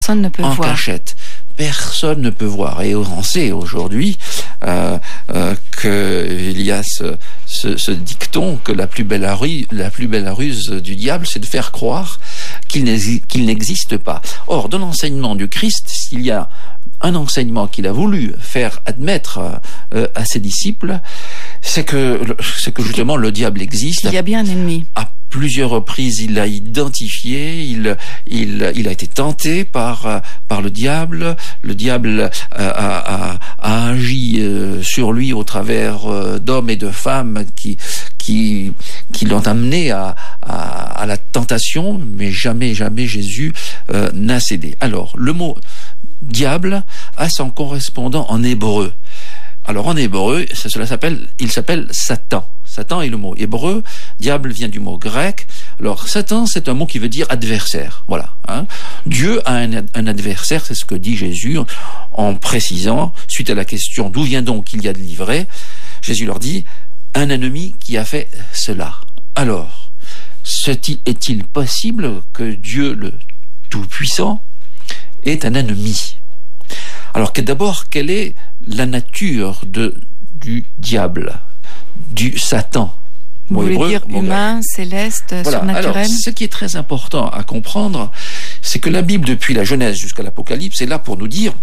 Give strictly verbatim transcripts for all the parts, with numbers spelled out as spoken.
Personne ne peut en voir. cachette. Personne ne peut voir. Et on sait aujourd'hui euh, euh, qu'il y a ce, ce, ce dicton que la plus belle ruse, la plus belle ruse du diable, c'est de faire croire qu'il n'existe, qu'il n'existe pas. Or, dans l'enseignement du Christ, s'il y a un enseignement qu'il a voulu faire admettre euh, à ses disciples, c'est que, c'est que justement le diable existe. Il y a bien un ennemi. À plusieurs reprises, il l'a identifié, il, il, il a été tenté par, par le diable. Le diable a, a, a agi euh, sur lui au travers euh, d'hommes et de femmes qui, qui, qui l'ont amené à, à, à la tentation, mais jamais, jamais Jésus euh, n'a cédé. Alors, le mot diable a son correspondant en hébreu. Alors en hébreu, ça, cela s'appelle, il s'appelle Satan. Satan est le mot hébreu, diable vient du mot grec. Alors Satan, c'est un mot qui veut dire adversaire. Voilà. Hein. Dieu a un, un adversaire, c'est ce que dit Jésus en précisant, suite à la question d'où vient donc qu'il y a de l'ivraie, Jésus leur dit, un ennemi qui a fait cela. Alors, est-il possible que Dieu le Tout-Puissant est un ennemi? Alors que d'abord, quelle est la nature de, du diable, du Satan? Vous voulez hébreu, dire humain, grec. Céleste, voilà. Surnaturel? Alors, ce qui est très important à comprendre, c'est que la Bible, depuis la Genèse jusqu'à l'Apocalypse, est là pour nous dire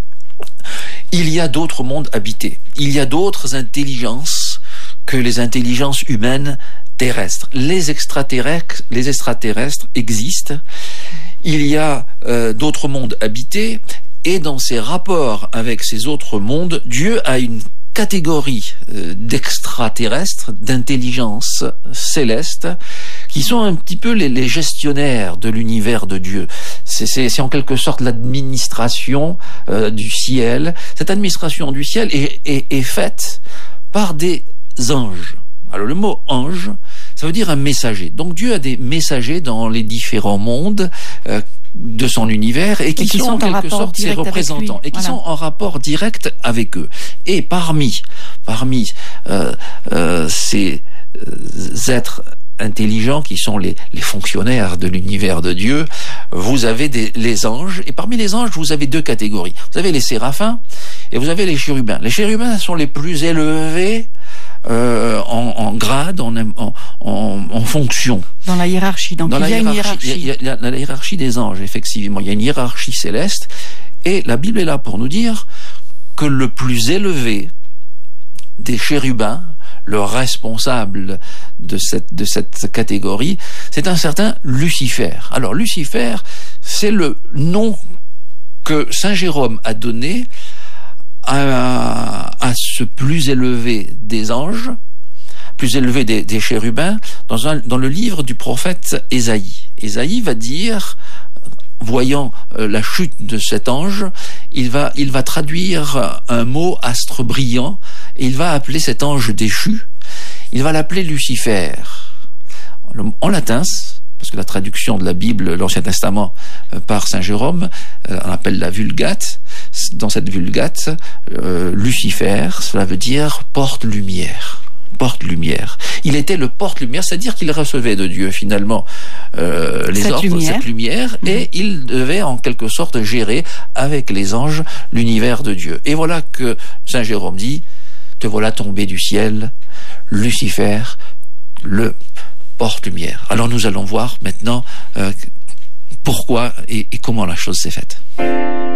il y a d'autres mondes habités, il y a d'autres intelligences que les intelligences humaines terrestres. Les extraterrestres, les extraterrestres existent, il y a euh, d'autres mondes habités, et dans ses rapports avec ces autres mondes, Dieu a une catégorie euh, d'extraterrestres, d'intelligence céleste, qui sont un petit peu les, les gestionnaires de l'univers de Dieu. C'est, c'est, c'est en quelque sorte l'administration euh, du ciel. Cette administration du ciel est, est, est faite par des anges. Alors le mot ange, ça veut dire un messager. Donc Dieu a des messagers dans les différents mondes euh, de son univers et qui, et qui sont, sont en quelque sorte ses représentants et qui voilà. sont en rapport direct avec eux. Et parmi parmi euh, euh, ces euh, êtres intelligents qui sont les, les fonctionnaires de l'univers de Dieu, vous avez des, les anges, et parmi les anges, vous avez deux catégories. Vous avez les séraphins et vous avez les chérubins. Les chérubins sont les plus élevés Euh, en, en grade, en, en, en, en fonction. Dans la hiérarchie. Donc dans il la y a hiérarchie, une hiérarchie. Il y a, il y a la hiérarchie des anges, effectivement. Il y a une hiérarchie céleste. Et la Bible est là pour nous dire que le plus élevé des chérubins, le responsable de cette, de cette catégorie, c'est un certain Lucifer. Alors Lucifer, c'est le nom que Saint Jérôme a donné À, à ce plus élevé des anges, plus élevé des, des chérubins, dans, un, dans le livre du prophète Ésaïe. Ésaïe va dire, voyant euh, la chute de cet ange, il va, il va traduire un mot astre brillant, et il va appeler cet ange déchu, il va l'appeler Lucifer. En latin, parce que la traduction de la Bible, l'Ancien Testament, euh, par Saint Jérôme, euh, on appelle la Vulgate. Dans cette Vulgate, euh, Lucifer, cela veut dire porte-lumière. Porte-lumière. Il était le porte-lumière, c'est-à-dire qu'il recevait de Dieu finalement euh, les cette ordres, lumière. cette lumière, mmh. et il devait en quelque sorte gérer avec les anges l'univers de Dieu. Et voilà que Saint Jérôme dit, te voilà tombé du ciel, Lucifer, le porte-lumière. Alors nous allons voir maintenant euh, pourquoi et, et comment la chose s'est faite.